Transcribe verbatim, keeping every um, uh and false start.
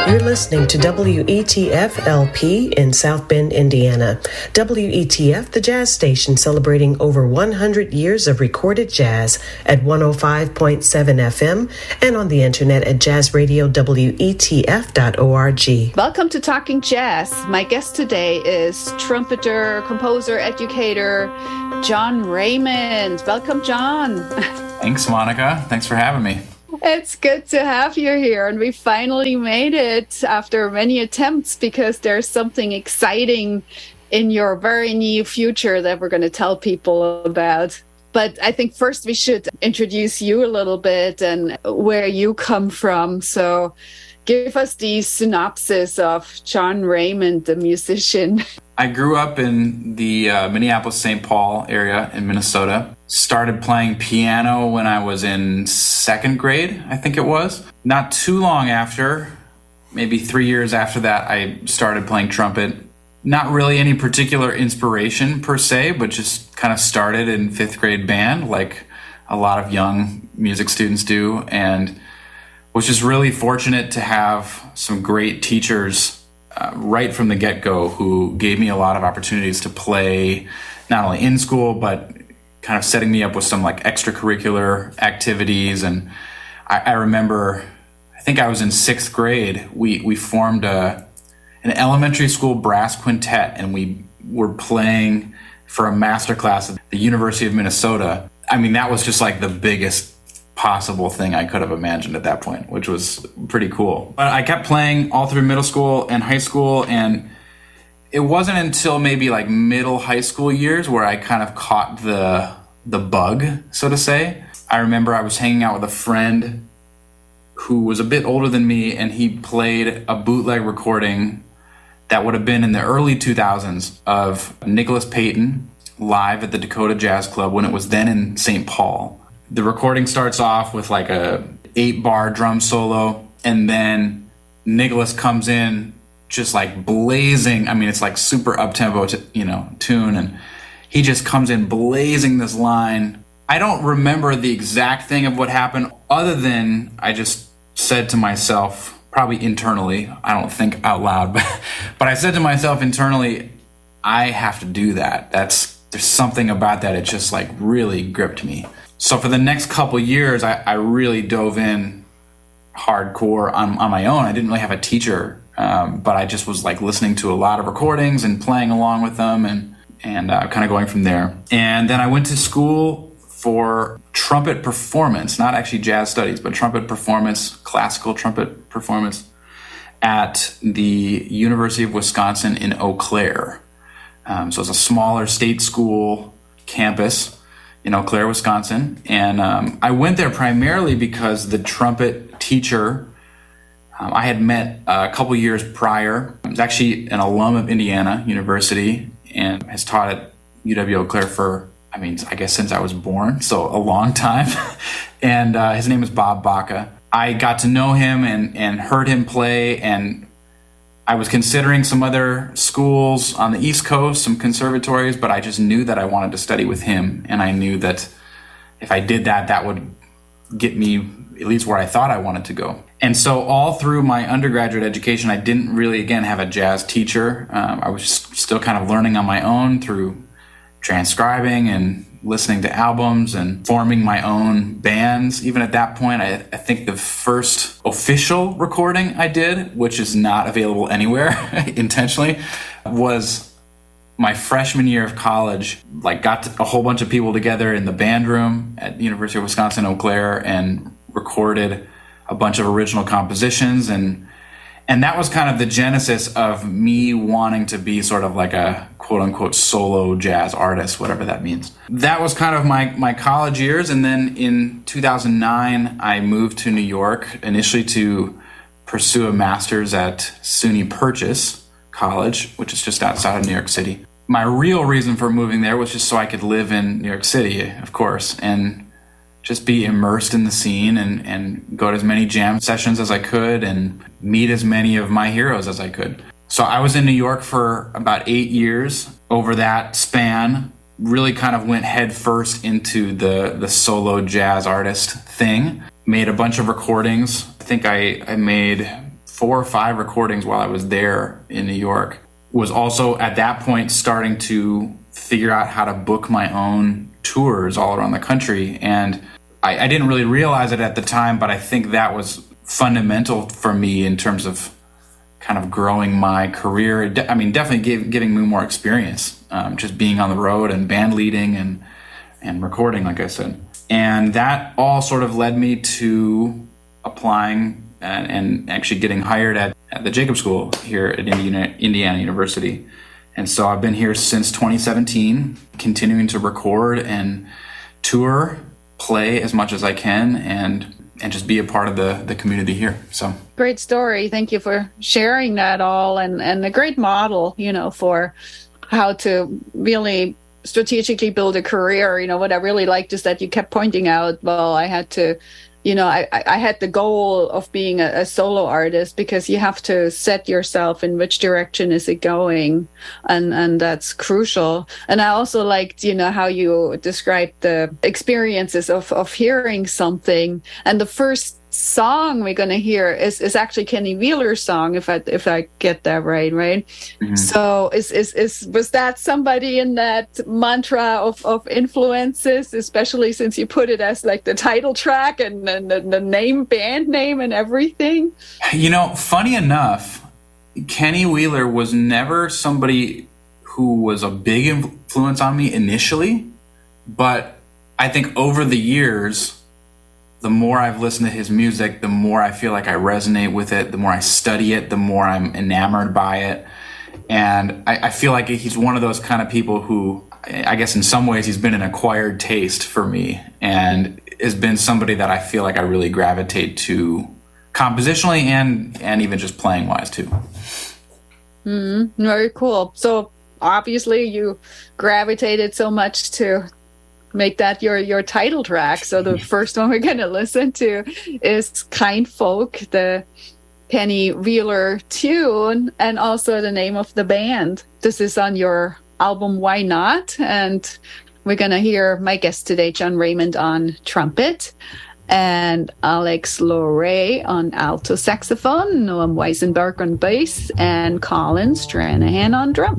You're listening to W E T F L P in South Bend, Indiana. W E T F, the jazz station celebrating over one hundred years of recorded jazz at one oh five point seven F M and on the internet at jazz radio w e t f dot org. Welcome to Talking Jazz. My guest today is trumpeter, composer, educator, John Raymond. Welcome, John. Thanks, Monica. Thanks for having me. It's good to have you here, and we finally made it after many attempts because there's something exciting in your very near future that we're going to tell people about. But I think first we should introduce you a little bit and where you come from. So give us the synopsis of John Raymond, the musician. I grew up in the uh, Minneapolis-Saint Paul area in Minnesota. Started playing piano when I was in second grade, I think it was. Not too long after, maybe three years after that, I started playing trumpet. Not really any particular inspiration per se, but just kind of started in fifth grade band like a lot of young music students do, and was just really fortunate to have some great teachers uh, right from the get-go who gave me a lot of opportunities to play not only in school, but kind of setting me up with some like extracurricular activities. And I, I remember, I think I was in sixth grade, we, we formed a, an elementary school brass quintet, and we were playing for a master class at the University of Minnesota. I mean, that was just like the biggest possible thing I could have imagined at that point, which was pretty cool. But I kept playing all through middle school and high school, and it wasn't until maybe like middle high school years where I kind of caught the the bug, so to say. I remember I was hanging out with a friend who was a bit older than me, and he played a bootleg recording that would have been in the early two thousands of Nicholas Payton live at the Dakota Jazz Club when it was then in Saint Paul. The recording starts off with like a eight bar drum solo, and then Nicholas comes in just like blazing. I mean, it's like super up-tempo, t- you know, tune, and he just comes in blazing this line. I don't remember the exact thing of what happened, other than I just said to myself, probably internally, I don't think out loud, but, but I said to myself internally, I have to do that. That's, there's something about that. It just like really gripped me. So for the next couple years, I, I really dove in hardcore on, on my own. I didn't really have a teacher, um, but I just was like listening to a lot of recordings and playing along with them, and and uh, kind of going from there. And then I went to school for trumpet performance, not actually jazz studies, but trumpet performance, classical trumpet performance at the University of Wisconsin in Eau Claire. Um, so it's a smaller state school campus in Eau Claire, Wisconsin. And um, I went there primarily because the trumpet teacher um, I had met a couple years prior. He was actually an alum of Indiana University and has taught at U W Eau Claire for, I mean, I guess since I was born, so a long time. and uh, his name is Bob Baca. I got to know him and, and heard him play, and I was considering some other schools on the East Coast, some conservatories, but I just knew that I wanted to study with him, and I knew that if I did that, that would get me at least where I thought I wanted to go. And so all through my undergraduate education, I didn't really, again, have a jazz teacher. Um, I was just still kind of learning on my own through transcribing and listening to albums and forming my own bands. Even at that point, I, I think the first official recording I did, which is not available anywhere intentionally, was my freshman year of college. Like, got to, a whole bunch of people together in the band room at the University of Wisconsin Eau Claire and recorded a bunch of original compositions, and and that was kind of the genesis of me wanting to be sort of like a quote-unquote solo jazz artist, whatever that means. That was kind of my, my college years, and then in two thousand nine, I moved to New York, initially to pursue a master's at SUNY Purchase College, which is just outside of New York City. My real reason for moving there was just so I could live in New York City, of course, and just be immersed in the scene and, and go to as many jam sessions as I could and meet as many of my heroes as I could. So I was in New York for about eight years. Over that span, really kind of went head first into the, the solo jazz artist thing. Made a bunch of recordings. I think I, I made four or five recordings while I was there in New York. Was also at that point starting to figure out how to book my own tours all around the country. And I, I didn't really realize it at the time, but I think that was fundamental for me in terms of kind of growing my career. I mean, definitely gave, giving me more experience, um, just being on the road and band leading and, and recording, like I said. And that all sort of led me to applying and, and actually getting hired at, at the Jacob School here at Indiana, Indiana University. And so I've been here since twenty seventeen, continuing to record and tour, play as much as I can, and and just be a part of the, the community here. So great story. Thank you for sharing that all, and, and a great model, you know, for how to really strategically build a career. You know, what I really liked is that you kept pointing out, well, I had to, you know, I, I had the goal of being a, a solo artist, because you have to set yourself in which direction is it going. And, and that's crucial. And I also liked, you know, how you described the experiences of, of hearing something. And the first song we're going to hear is, is actually Kenny Wheeler's song, if I if I get that right, right? Mm-hmm. So is, is is was that somebody in that mantra of, of influences, especially since you put it as like the title track and, and the, the name, band name and everything? You know, funny enough, Kenny Wheeler was never somebody who was a big influence on me initially, but I think over the years, the more I've listened to his music, the more I feel like I resonate with it, the more I study it, the more I'm enamored by it. And I, I feel like he's one of those kind of people who, I guess in some ways, he's been an acquired taste for me, and has been somebody that I feel like I really gravitate to compositionally and, and even just playing wise too. Mm, very cool. So obviously you gravitated so much to make that your your title track. So the first one we're going to listen to is Kind Folk, the Kenny Wheeler tune, and also the name of the band. This is on your album Why Not? And we're going to hear my guest today, John Raymond, on trumpet, and Alex Lauray on alto saxophone, Noam Weisenberg on bass, and Colin Stranahan on drums.